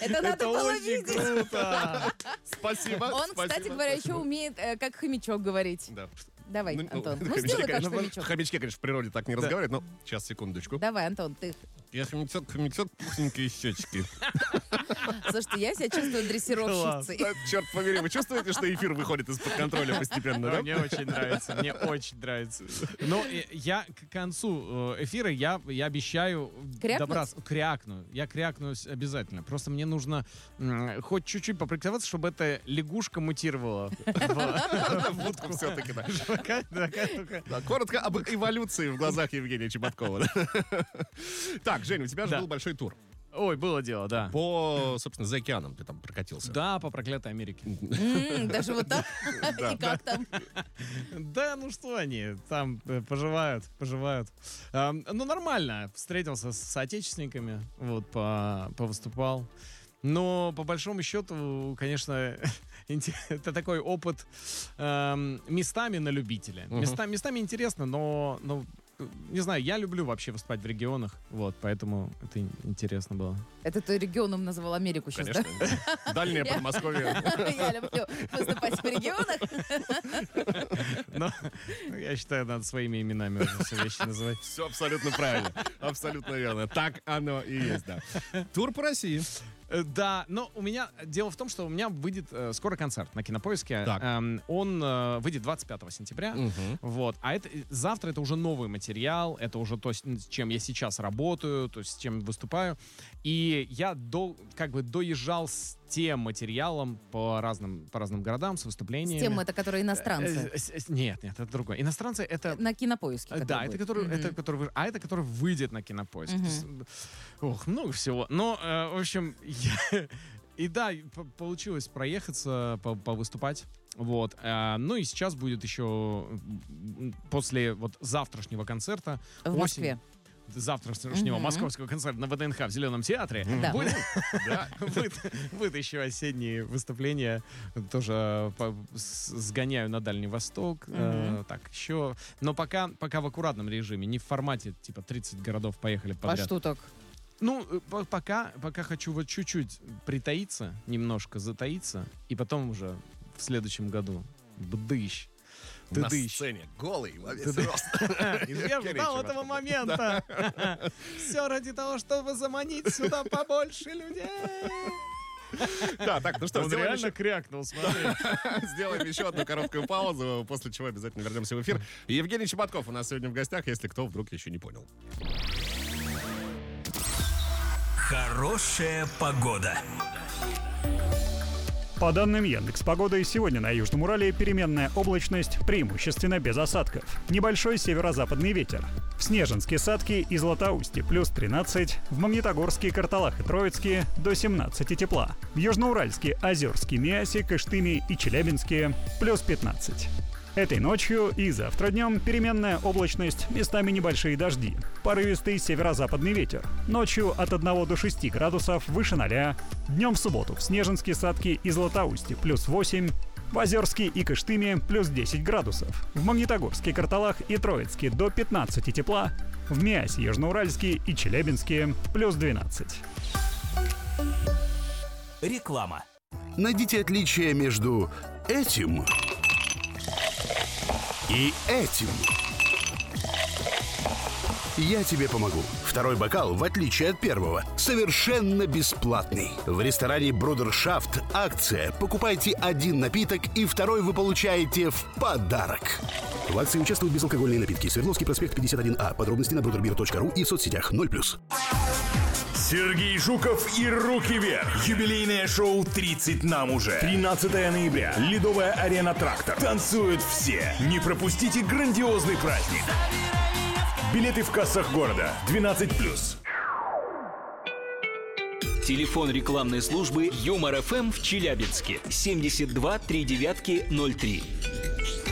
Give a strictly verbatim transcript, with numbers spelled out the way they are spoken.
Это надо было очень видеть. круто. Спасибо. Он, спасибо, кстати говоря, еще спасибо. умеет э, как хомячок говорить. Да. Давай, Ну, Антон. ну, Ну, хомячки, сделай как конечно, хомячок. Хомячки, конечно, в природе так не разговаривают, но сейчас, секундочку. Давай, Антон, ты. Я хомячок, хомячок, пухненькие щечки. Слушайте, я себя чувствую дрессировщицей. Да, черт побери, вы чувствуете, что эфир выходит из-под контроля постепенно, Да, да? мне очень нравится, мне очень нравится. Но э, я к концу э, эфира, я, я обещаю Крякнуть? добраться. Крякну. Я крякнусь обязательно. Просто мне нужно м, хоть чуть-чуть попрактиковаться, чтобы эта лягушка мутировала. в- Утку все-таки, да. Такая- такая только- Да, коротко об эволюции в глазах Евгения Чеботкова. да. Так, Женя, у тебя же Да. был большой тур. Ой, было дело, да. По, собственно, за океаном ты там прокатился. Да, по проклятой Америке. М, Даже вот так? Да. И как там? Да, ну что они, там э, поживают, поживают. Ам, ну, нормально, встретился с соотечественниками, вот, по, повыступал. Но, по большому счету, конечно, инте- это такой опыт эм, местами на любителя. Мгм. Места, местами интересно, но, но, э, не знаю, я люблю вообще выступать в регионах, вот, поэтому это ин- интересно было. Это ты регионом называл Америку сейчас, да? Конечно. Дальнее Я- Подмосковье. Я люблю выступать в регионах. Но я считаю, надо своими именами уже все вещи называть. Все абсолютно правильно. Абсолютно верно. Так оно и есть, да. Тур по России. Э, Да, но у меня дело в том, что у меня выйдет э, скоро концерт на Кинопоиске. Так. Эм, он э, выйдет двадцать пятого сентября. Мгм. Вот. А это завтра это уже новый материал, это уже то, с с чем я сейчас работаю, то есть с чем выступаю. И я до, как бы доезжал с тем материалом по разным, по разным городам, с выступлениями. С тем, это которые иностранцы. Э, с- с- Нет, нет, это другое. Иностранцы это. На Кинопоиске. Э, который Да, это будет. который, Мгм. это который, вы- а это который выйдет на Кинопоиск. Мгм. То есть, ох, много всего. Но, э, в общем, я- и да, и п- получилось проехаться, по- повыступать. Вот. Э, ну и сейчас будет еще м, после вот завтрашнего концерта. В осень- Москве. Завтрашнего Мгм. московского концерта на ВДНХ в Зеленом театре. Да. Будет, Да. будет, будет еще осенние выступления. Тоже по- с- сгоняю на Дальний Восток. э, так, еще. Но пока, пока в аккуратном режиме, не в формате типа тридцать городов поехали А подряд. что так? Ну, э, по- пока, пока хочу вот чуть-чуть притаиться, немножко затаиться, и потом уже в следующем году бдыщ. На Тыдыщ. сцене голый во весь Тыдыщ. рост. Я ждал этого момента. Все ради того, чтобы заманить сюда побольше людей. Да, так, ну что, Он сделаем реально еще- крякнул, смотри. сделаем еще одну короткую паузу, после чего обязательно вернемся в эфир. Евгений Чеботков у нас сегодня в гостях, если кто вдруг еще не понял. Хорошая погода. По данным Яндекс.Погоды, сегодня на Южном Урале переменная облачность, преимущественно без осадков. Небольшой северо-западный ветер. В Снежинске, Садке и Златоусте плюс тринадцать, в Магнитогорске, Карталах и Троицке до семнадцати тепла. В Южноуральске, Озерске, Миасе, Кыштыме и Челябинске плюс пятнадцать. Этой ночью и завтра днем переменная облачность, местами небольшие дожди. Порывистый северо-западный ветер. Ночью от одного до шести градусов выше ноля. Днем в субботу в Снежинске, Садке и Златоусте плюс восемь. В Озерске и Кыштыме плюс десять градусов. В Магнитогорске, Карталах и Троицке до пятнадцати тепла. В Миасе, Южноуральске и Челябинске плюс двенадцать. Реклама. Найдите отличие между этим и этим. Я тебе помогу. Второй бокал, в отличие от первого, совершенно бесплатный. В ресторане Брудершафт акция. Покупайте один напиток, и второй вы получаете в подарок. В акции участвуют безалкогольные напитки. Свердловский проспект пятьдесят один А. Подробности на брудербир точка ру и в соцсетях ноль плюс. Сергей Жуков и «Руки вверх». Юбилейное шоу «тридцать нам уже». тринадцатого ноября. Ледовая арена «Трактор». Танцуют все. Не пропустите грандиозный праздник. Билеты в кассах города. двенадцать плюс. Телефон рекламной службы Юмор ФМ в Челябинске. семьдесят два три девятки ноль три.